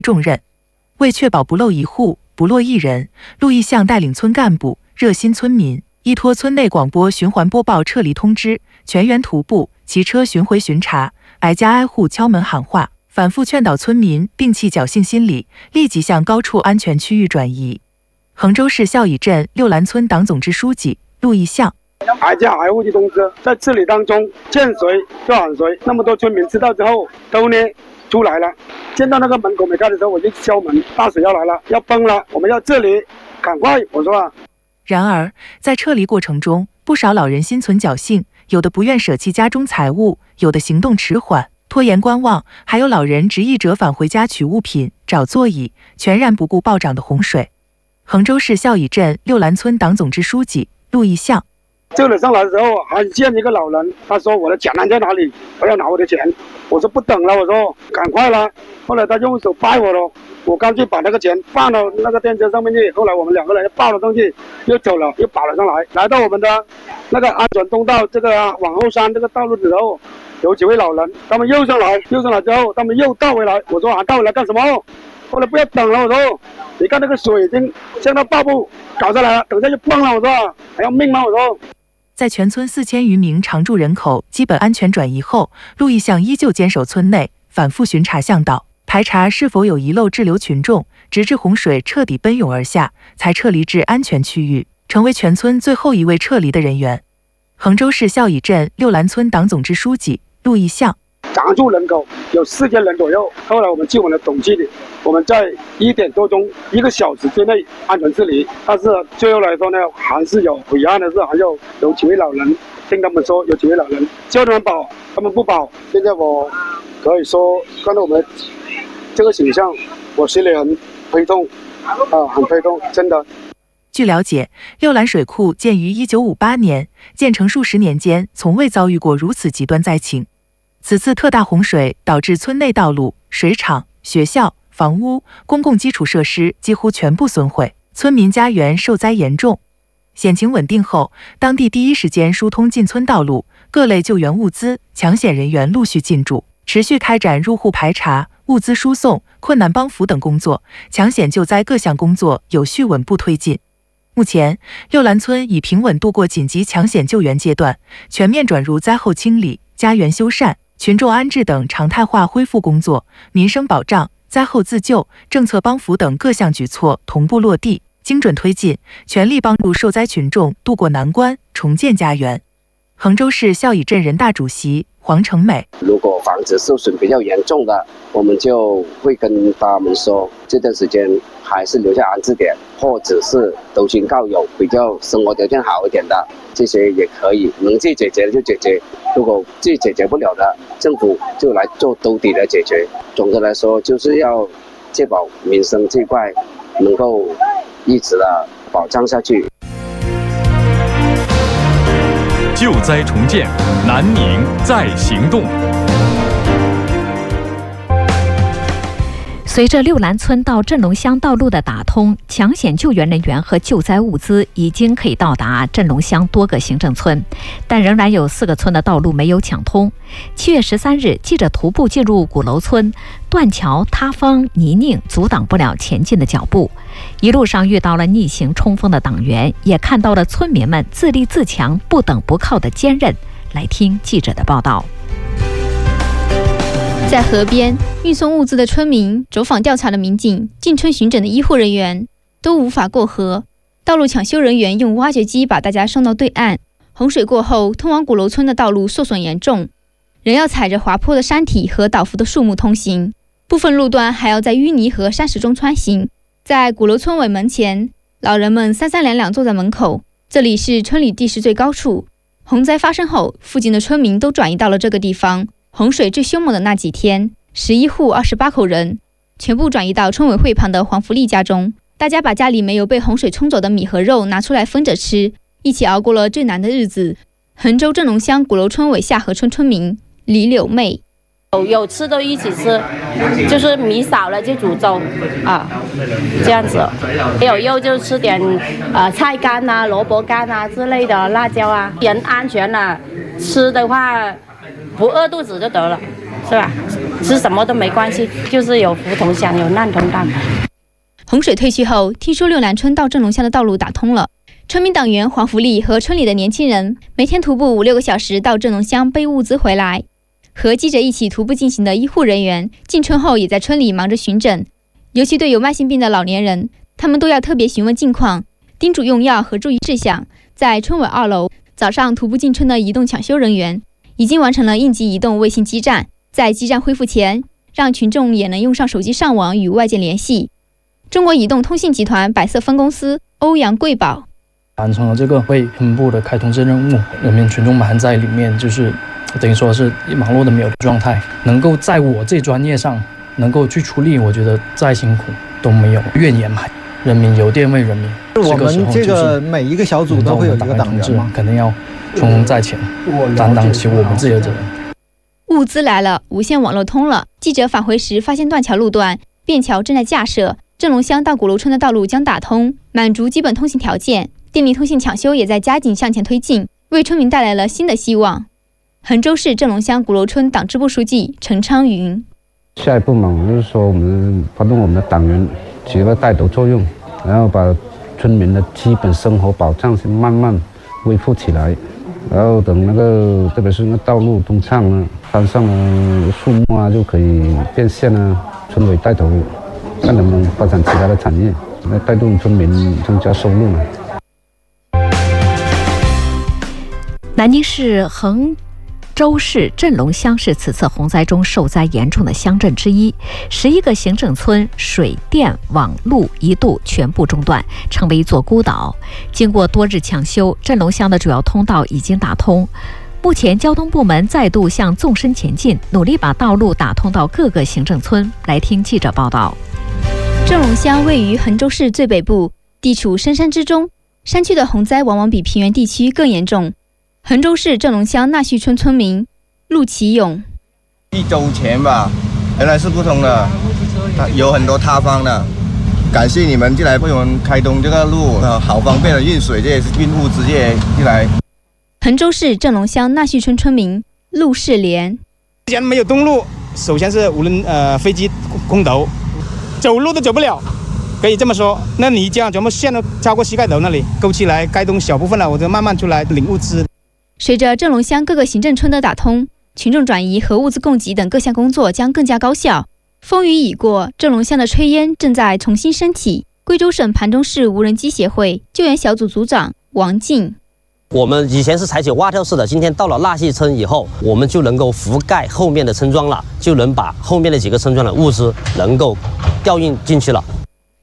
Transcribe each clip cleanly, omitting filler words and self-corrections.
重任。为确保不漏一户、不落一人，陆义相带领村干部、热心村民，依托村内广播循环播报撤离通知，全员徒步、骑车巡回巡查，挨家挨户敲门喊话，反复劝导村民摒弃侥幸心理，立即向高处安全区域转移。衡州市孝乙镇六兰村党总支书记陆义相。 挨家挨户的通知，在治理当中见谁就喊谁，那么多村民知道之后都呢出来了。见到那个门口没开的时候，我就敲门，大水要来了，要崩了，我们要这里赶快，我说啊。 然而，在撤离过程中，不少老人心存侥幸，有的不愿舍弃家中财物，有的行动迟缓，拖延观望，还有老人执意折返回家取物品、找座椅，全然不顾暴涨的洪水。衡州市孝乙镇六兰村党总支书记陆义相。 救了上来的时候，还见一个老人，他说我的钱囊在哪里？我要拿我的钱。我说不等了，我说赶快了。后来他用手掰我了，我干脆把那个钱放到那个电车上面去。后来我们两个人抱了上去，又走了，又跑了上来，来到我们的那个安全通道这个往后山这个道路的时候，有几位老人，他们又上来之后，他们又倒回来。我说还倒回来干什么？后来不要等了，我说你看那个水已经像那瀑布搞上来了，等下就崩了，我说还要命吗？我说。 在全村4000余名常住人口基本安全转移后，陆义相依旧坚守村内，反复巡查向导，排查是否有遗漏滞留群众，直至洪水彻底奔涌而下，才撤离至安全区域，成为全村最后一位撤离的人员。衡州市孝乙镇六兰村党总支书记陆义相。 常住人口有4000人左右，后来我们据我们的统计，我们在1点多钟1个小时之内安全撤离，但是最后来说呢，还是有遗憾的是，还有几位老人，听他们说有几位老人叫他们保，他们不保。现在我可以说看到我们这个景象，我心里很悲痛很悲痛，真的。 据了解，六兰水库建于1958年，建成数十年间从未遭遇过如此极端灾情。此次特大洪水导致村内道路、水厂、学校、房屋、公共基础设施几乎全部损毁，村民家园受灾严重。险情稳定后，当地第一时间疏通进村道路，各类救援物资、抢险人员陆续进驻，持续开展入户排查、物资输送、困难帮扶等工作，抢险救灾各项工作有序稳步推进。目前，六兰村已平稳度过紧急抢险救援阶段，全面转入灾后清理、家园修缮、群众安置等常态化恢复工作，民生保障、灾后自救、政策帮扶等各项举措同步落地，精准推进，全力帮助受灾群众渡过难关，重建家园。衡州市孝乙镇人大主席黄成美： 如果房子受损比较严重的，我们就会跟他们说，这段时间还是留下安置点，或者是都心告有比较生活条件好一点的，这些也可以，能自己解决的就解决，如果自己解决不了的，政府就来做兜底的解决。总的来说，就是要确保民生这一块能够一直的保障下去。 救灾重建，南宁在行动。 随着六兰村到镇龙乡道路的打通，抢险救援人员和救灾物资已经可以到达镇龙乡多个行政村，但仍然有4个村的道路没有抢通。7月13日，记者徒步进入鼓楼村，断桥、塌方、泥泞阻挡不了前进的脚步。一路上遇到了逆行冲锋的党员，也看到了村民们自立自强、不等不靠的坚韧。来听记者的报道。 在河边运送物资的村民、走访调查的民警、进村巡诊的医护人员都无法过河，道路抢修人员用挖掘机把大家送到对岸。洪水过后，通往鼓楼村的道路受损严重，人要踩着滑坡的山体和倒伏的树木通行，部分路段还要在淤泥和山石中穿行。在鼓楼村尾门前，老人们三三两两坐在门口，这里是村里地势最高处。洪灾发生后，附近的村民都转移到了这个地方。洪水最凶猛的那几天，11户28口人全部转移到村委会旁的黄福利家中。大家把家里没有被洪水冲走的米和肉拿出来分着吃，一起熬过了最难的日子。衡州镇龙乡鼓楼村委下河村村民李柳妹： 有吃都一起吃，就是米少了就煮粥这样子。有肉就吃点菜干啊、萝卜干啊之类的，辣椒啊，人安全了，吃的话不饿肚子就得了，是吧？ 吃什么都没关系，就是有福同享，有难同当。 洪水退去后，听说六南村到正龙乡的道路打通了。村民党员黄福利和村里的年轻人每天徒步5-6个小时到正龙乡背物资回来。和记者一起徒步进行的医护人员进村后也在村里忙着巡诊，尤其对有慢性病的老年人，他们都要特别询问近况，叮嘱用药和注意事项。在村委2楼，早上徒步进村的移动抢修人员已经完成了应急移动卫星基站，在基站恢复前，让群众也能用上手机上网与外界联系。中国移动通信集团百色分公司欧阳贵宝完成了这个为村部的开通这任务，人民群众们还在里面，就是等于说是忙碌的没有状态，能够在我这专业上能够去出力，我觉得再辛苦都没有怨言嘛。人民邮电为人民， 我们这个每一个小组都会有一个党员嘛， 肯定要冲锋在前，担当起我们自己的责任。 物资来了，无线网络通了。记者返回时发现断桥路段，便桥正在架设，正龙乡到鼓楼村的道路将打通，满足基本通行条件。电力通信抢修也在加紧向前推进，为村民带来了新的希望。衡州市正龙乡鼓楼村党支部书记陈昌云： 下一步嘛，就是说我们发动我们的党员起个带头作用，然后把村民的基本生活保障先慢慢恢复起来，然后等那个特别是那道路通畅了，山上的树木啊就可以变现啊，村委带头看能不能发展其他的产业，来带动村民增加收入嘛。 南宁市衡州市镇龙乡是此次洪灾中受灾严重的乡镇之一，11个行政村水电网路一度全部中断，成为一座孤岛。经过多日抢修，镇龙乡的主要通道已经打通。目前交通部门再度向纵深前进，努力把道路打通到各个行政村。来听记者报道。 镇龙乡位于衡州市最北部，地处深山之中，山区的洪灾往往比平原地区更严重。衡州市镇龙乡纳旭村村民陆启勇 ：1周前吧，原来是不通的，有很多塌方的。感谢你们进来为我们开通这个路，好方便的运水，这也是运物资这些进来。 衡州市镇龙乡纳旭村村民陆世莲： 之前没有东路，首先是无人飞机空投，走路都走不了，可以这么说。那泥浆全部陷到超过膝盖头那里，沟起来开通小部分了，我就慢慢出来领物资。 随着镇龙乡各个行政村的打通，群众转移和物资供给等各项工作将更加高效。风雨已过，镇龙乡的炊烟正在重新升起。贵州省盘中市无人机协会救援小组组长王静： 我们以前是采取蛙跳式的，今天到了纳旭村以后，我们就能够覆盖后面的村庄了，就能把后面的几个村庄的物资能够调运进去了。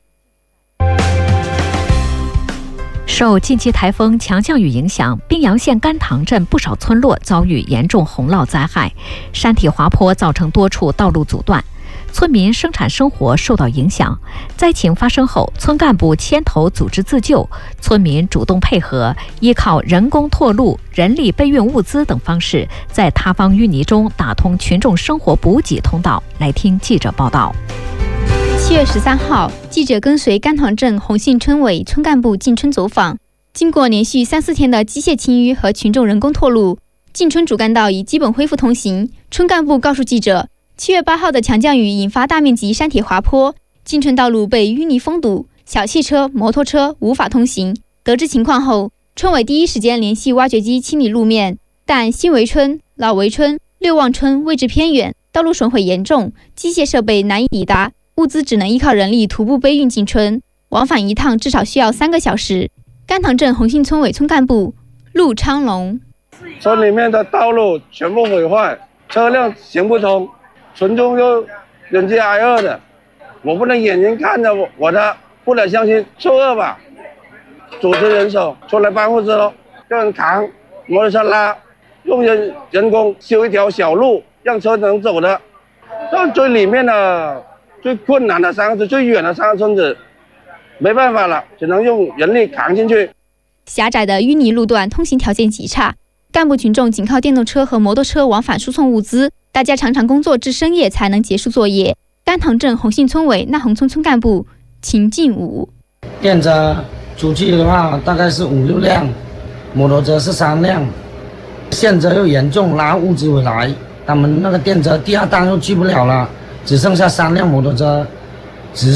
受近期台风强降雨影响，宾阳县甘塘镇不少村落遭遇严重洪涝灾害，山体滑坡造成多处道路阻断，村民生产生活受到影响。灾情发生后，村干部牵头组织自救，村民主动配合，依靠人工拓路、人力备运物资等方式，在塌方淤泥中打通群众生活补给通道。来听记者报道。 7月13号，记者跟随甘塘镇红杏村委村干部进村走访。经过连续3-4天的机械清淤和群众人工拓路，进村主干道已基本恢复通行。村干部告诉记者，7月8号的强降雨引发大面积山体滑坡，进村道路被淤泥封堵，小汽车、摩托车无法通行。得知情况后，村委第一时间联系挖掘机清理路面，但新围村、老围村、六旺村位置偏远，道路损毁严重，机械设备难以抵达，物资只能依靠人力徒步背运进村，往返一趟至少需要3个小时。甘塘镇红杏村委村干部陆昌龙： 村里面的道路全部毁坏，车辆行不通，群众又忍饥挨饿的，我不能眼睛看着我的不忍相信受饿吧，组织人手出来搬物资喽，叫人扛摩托车拉，用人工修一条小路让车能走的。但最里面的最困难的3个村，最远的3个村子，没办法了，只能用人力扛进去。 狭窄的淤泥路段通行条件极差，干部群众仅靠电动车和摩托车往返输送物资，大家常常工作至深夜才能结束作业。甘塘镇红杏村委纳洪村村干部秦进武： 电车出去的话大概是5-6辆，摩托车是3辆，现在又严重拉物资回来， 他们那个电车第2档又去不了了，只剩下3辆摩托车。